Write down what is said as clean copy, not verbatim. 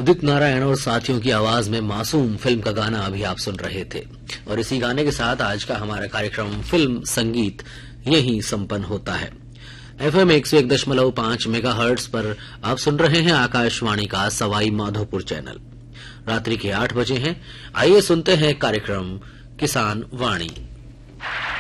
उदित नारायण और साथियों की आवाज में मासूम फिल्म का गाना अभी आप सुन रहे थे। और इसी गाने के साथ आज का हमारा कार्यक्रम फिल्म संगीत यही संपन्न होता है। FM 101.5 मेगाहर्ट्ज पर आप सुन रहे हैं आकाशवाणी का सवाई माधोपुर चैनल। रात्रि के 8 बजे हैं। आइए सुनते हैं कार्यक्रम किसान वाणी।